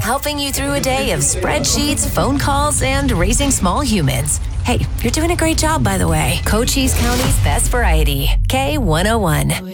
helping you through a day of spreadsheets, phone calls, and raising small humans. Hey, you're doing a great job, by the way. Cochise County's best variety, K101.